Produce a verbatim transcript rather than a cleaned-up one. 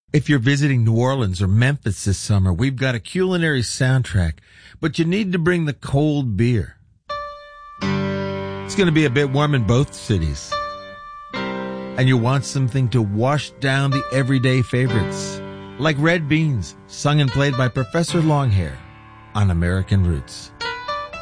If you're visiting New Orleans or Memphis this summer, we've got a culinary soundtrack, but you need to bring the cold beer. It's going to be a bit warm in both cities. And you want something to wash down the everyday favorites, like Red Beans, sung and played by Professor Longhair on American Roots.